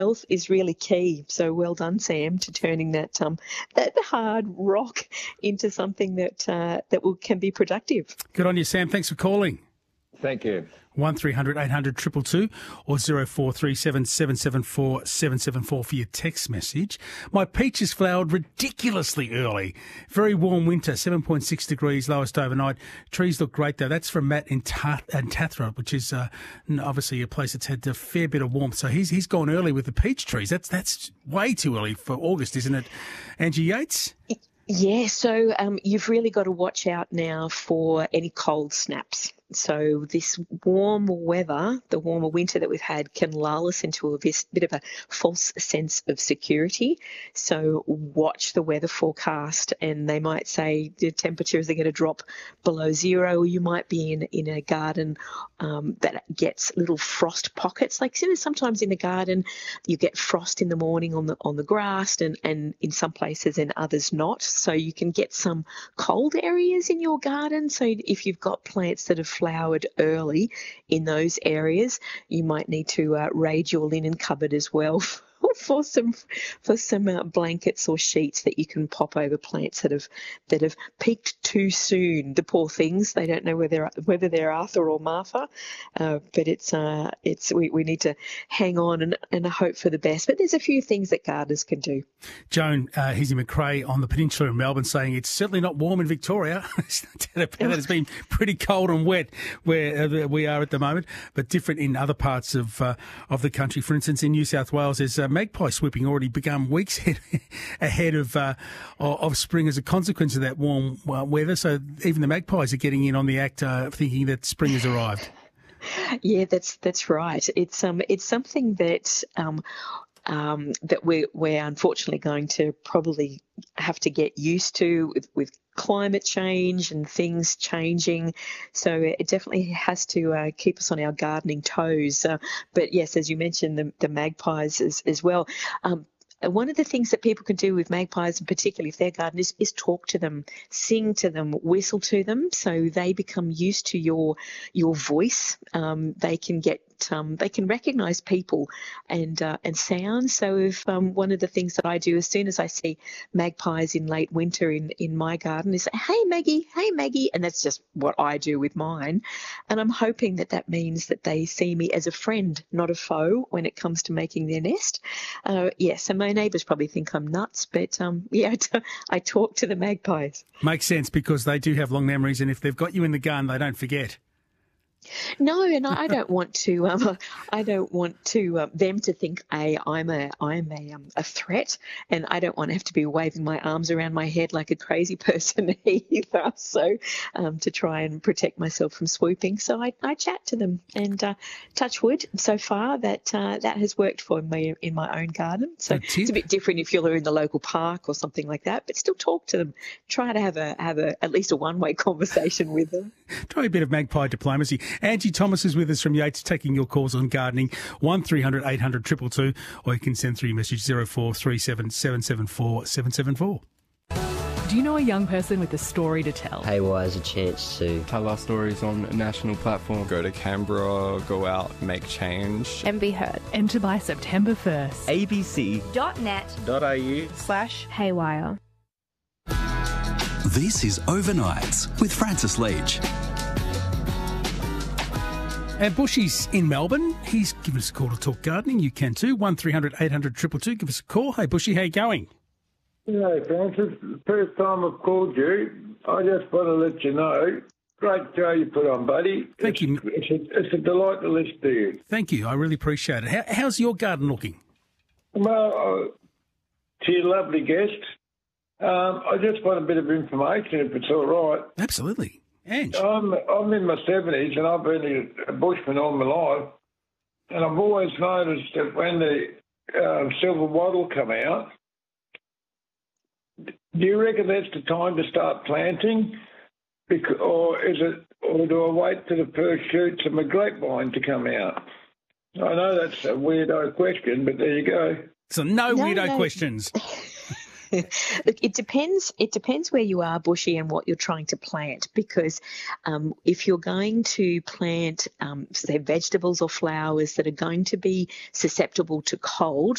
health is really key. So well done, Sam, to turning that that hard rock into something that can be productive. Good on you, Sam. Thanks for calling. Thank you. 1300 800 222 or 0437 774 774 for your text message. My peaches flowered ridiculously early. Very warm winter, 7.6 degrees, lowest overnight. Trees look great though. That's from Matt in Tathra, which is obviously a place that's had a fair bit of warmth. So he's gone early with the peach trees. That's way too early for August, isn't it, Angie Yates? Yeah, so you've really got to watch out now for any cold snaps. So this warm weather, the warmer winter that we've had, can lull us into a bit of a false sense of security. So watch the weather forecast, and they might say the temperatures are going to drop below zero, or you might be in a garden that gets little frost pockets. Like sometimes in the garden you get frost in the morning on the grass, and in some places and others not. So you can get some cold areas in your garden. So if you've got plants that have flowered early in those areas, you might need to raid your linen cupboard as well for some blankets or sheets that you can pop over plants that have peaked too soon. The poor things, they don't know whether they're Arthur or Martha, but we need to hang on and hope for the best. But there's a few things that gardeners can do. Joan, he's in Macrae on the peninsula in Melbourne, saying it's certainly not warm in Victoria. It's been pretty cold and wet where we are at the moment, but different in other parts of the country. For instance, in New South Wales, there's magpie swooping already begun weeks ahead of spring as a consequence of that warm weather. So even the magpies are getting in on the act, thinking that spring has arrived. Yeah, that's right. It's something that that we're unfortunately going to probably have to get used to with climate change and things changing. So it definitely has to keep us on our gardening toes. But yes, as you mentioned, the magpies as well. One of the things that people can do with magpies, and particularly if they're gardeners, is talk to them, sing to them, whistle to them, so they become used to your voice. They can recognise people and sound. So if one of the things that I do as soon as I see magpies in late winter in my garden is, hey Maggie, and that's just what I do with mine. And I'm hoping that means that they see me as a friend, not a foe, when it comes to making their nest. Yes, and my neighbours probably think I'm nuts, but I talk to the magpies. Makes sense, because they do have long memories, and if they've got you in the garden, they don't forget. No, and I don't want to. Them to think I'm a threat, and I don't want to have to be waving my arms around my head like a crazy person either. So to try and protect myself from swooping, so I chat to them, and touch wood. So far that has worked for me in my own garden. So it's a bit different if you're in the local park or something like that, but still talk to them. Try to have at least a one-way conversation with them. Try a bit of magpie diplomacy. Angie Thomas is with us from Yates, taking your calls on gardening. 1300 800 222, or you can send through your message 0437 774 774. Do you know a young person with a story to tell? Haywire is a chance to tell our stories on a national platform. Go to Canberra, go out, make change. And be heard. Enter by September 1st. abc.net.au/haywire. This is Overnights with Francis Leach. And Bushy's in Melbourne. He's given us a call to talk gardening. You can too. 1300 800 222. Give us a call. Hey, Bushy, how you going? Hey, Francis. First time I've called you. I just want to let you know, great show you put on, buddy. Thank you. It's a delight to listen to you. Thank you. I really appreciate it. How's your garden looking? Well, to your lovely guest, I just want a bit of information, if it's all right. Absolutely. Ange. I'm in my 70s, and I've been a bushman all my life, and I've always noticed that when the silver wattle come out, do you reckon that's the time to start planting, or do I wait for the first shoots of my grapevine to come out? I know that's a weirdo question, but there you go. So no weirdo questions. Look, it depends. It depends where you are, Bushy, and what you're trying to plant. Because if you're going to plant, say, vegetables or flowers that are going to be susceptible to cold,